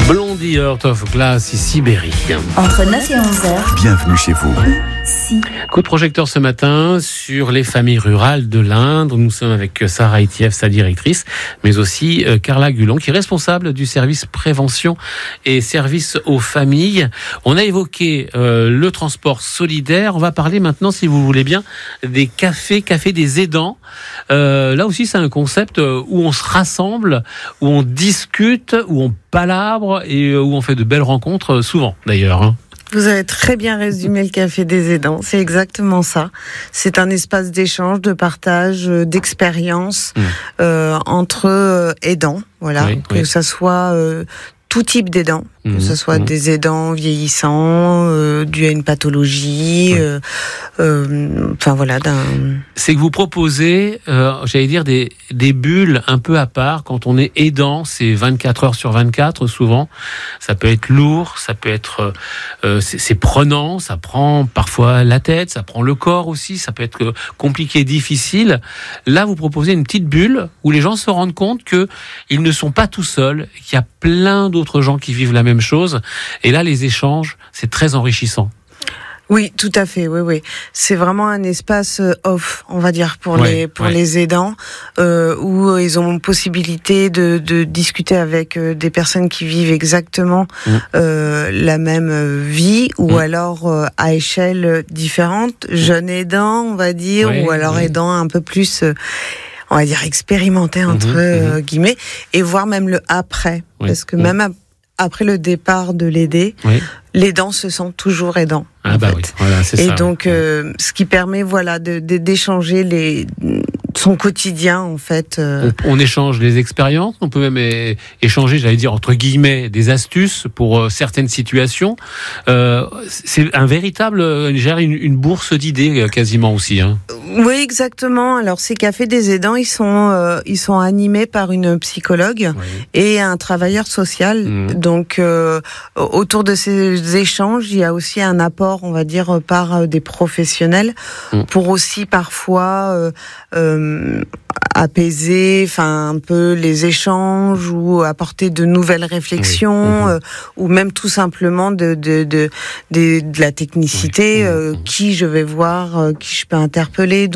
Blondie Heart of Glass et Sibérie. Entre 9 et 11h. Bienvenue chez vous. Si. Coup de projecteur ce matin sur les familles rurales de l'Indre. Nous sommes avec Sarah Etief, sa directrice, mais aussi Carla Gulon, qui est responsable du service prévention et service aux familles. On a évoqué le transport solidaire. On va parler maintenant, si vous voulez bien, des cafés des aidants. Là aussi, c'est un concept où on se rassemble, où on discute, où on palabre et où on fait de belles rencontres, souvent d'ailleurs, hein. Vous avez très bien résumé le café des aidants, c'est exactement ça. C'est un espace d'échange, de partage, d'expérience entre aidants, voilà, oui, que ça soit tout type d'aidants, que ce soit des aidants vieillissants, dus à une pathologie, enfin voilà. C'est que vous proposez, j'allais dire, des bulles un peu à part. Quand on est aidant, c'est 24 heures sur 24 souvent. Ça peut être lourd, ça peut être, c'est prenant, ça prend parfois la tête, ça prend le corps aussi, ça peut être compliqué, difficile. Là, vous proposez une petite bulle où les gens se rendent compte que ils ne sont pas tout seuls, qu'il y a plein d'autres gens qui vivent la même chose. Et là, les échanges, c'est très enrichissant. Oui, tout à fait. Oui. C'est vraiment un espace off, on va dire, pour les aidants, où ils ont possibilité de discuter avec des personnes qui vivent exactement la même vie, ou alors à échelle différente, jeunes aidants, on va dire, ou alors aidants un peu plus, on va dire, expérimentés entre guillemets, et voir même le après, parce que même après le départ de l'aidé, l'aidant se sent toujours aidant. Ah bah oui, voilà, c'est ça. Et donc, ce qui permet, d'échanger son quotidien, en fait. On échange les expériences, on peut même échanger, j'allais dire, entre guillemets, des astuces pour certaines situations. C'est un véritable, une bourse d'idées quasiment aussi, hein. Oui, exactement. Alors, ces cafés des aidants, ils sont animés par une psychologue et un travailleur social. Donc, autour de ces échanges, il y a aussi un apport, on va dire, par des professionnels pour aussi parfois apaiser, enfin un peu les échanges, ou apporter de nouvelles réflexions, ou même tout simplement de la technicité, qui je vais voir, qui je peux interpeller.